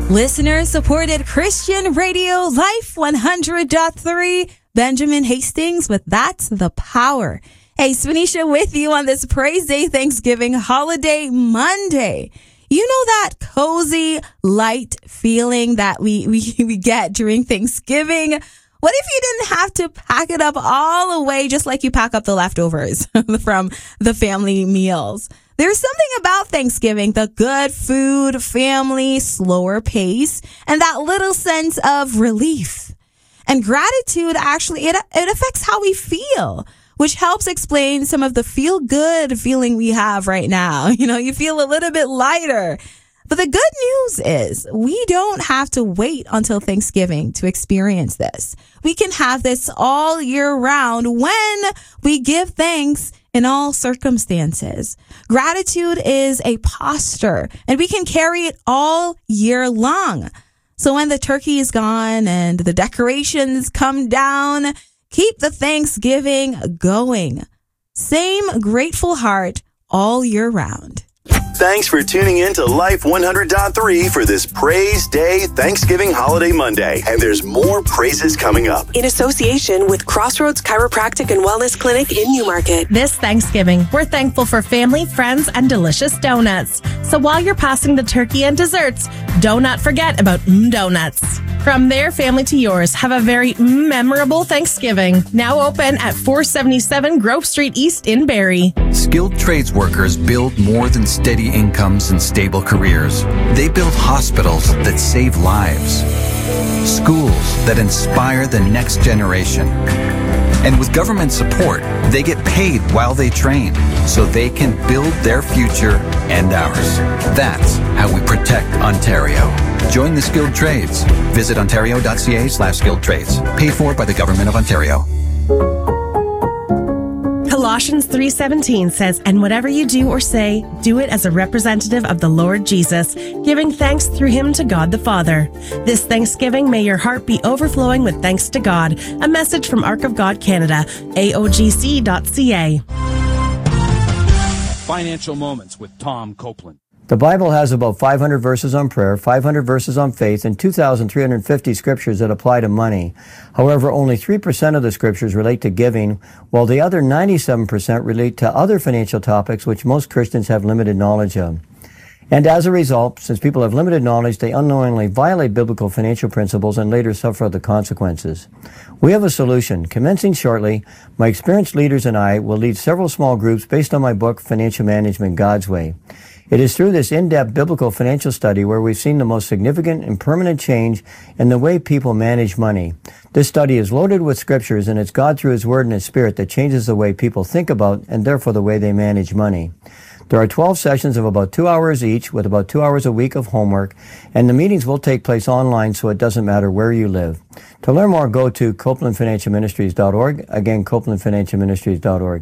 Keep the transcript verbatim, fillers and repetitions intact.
Listener-supported Christian radio, Life one hundred point three. Benjamin Hastings with That's the Power. Hey, Spanisha with you on this Praise Day Thanksgiving Holiday Monday. You know that cozy, light feeling that we, we, we get during Thanksgiving? What if you didn't have to pack it up all the way just like you pack up the leftovers from the family meals? There's something about Thanksgiving, the good food, family, slower pace, and that little sense of relief. And gratitude actually, it, it affects how we feel, which helps explain some of the feel-good feeling we have right now. You know, you feel a little bit lighter. But the good news is we don't have to wait until Thanksgiving to experience this. We can have this all year round when we give thanks in all circumstances. Gratitude is a posture, and we can carry it all year long. So when the turkey is gone and the decorations come down, keep the Thanksgiving going. Same grateful heart all year round. Thanks for tuning in to Life one hundred point three for this Praise Day Thanksgiving Holiday Monday. And there's more praises coming up. In association with Crossroads Chiropractic and Wellness Clinic in Newmarket. This Thanksgiving, we're thankful for family, friends, and delicious donuts. So while you're passing the turkey and desserts, do not forget about mm Donuts. From their family to yours, have a very memorable Thanksgiving. Now open at four seventy-seven Grove Street East in Barrie. Skilled trades workers build more than steady incomes and stable careers. They build hospitals that save lives, schools that inspire the next generation. And with government support, they get paid while they train so they can build their future and ours. That's how we protect Ontario. Join the skilled trades. Visit ontario.ca slash skilled trades. Paid for by the Government of Ontario. Colossians three seventeen says, "And whatever you do or say, do it as a representative of the Lord Jesus, giving thanks through him to God the Father." This Thanksgiving, may your heart be overflowing with thanks to God. A message from Ark of God Canada, A O G C dot C A. Financial Moments with Tom Copeland. The Bible has about five hundred verses on prayer, five hundred verses on faith, and two thousand three hundred fifty scriptures that apply to money. However, only three percent of the scriptures relate to giving, while the other ninety-seven percent relate to other financial topics which most Christians have limited knowledge of. And as a result, since people have limited knowledge, they unknowingly violate biblical financial principles and later suffer the consequences. We have a solution. Commencing shortly, my experienced leaders and I will lead several small groups based on my book, Financial Management God's Way. It is through this in-depth biblical financial study where we've seen the most significant and permanent change in the way people manage money. This study is loaded with scriptures, and it's God through His Word and His Spirit that changes the way people think about and therefore the way they manage money. There are twelve sessions of about two hours each with about two hours a week of homework, and the meetings will take place online so it doesn't matter where you live. To learn more, go to copeland financial ministries dot org. Again, copeland financial ministries dot org.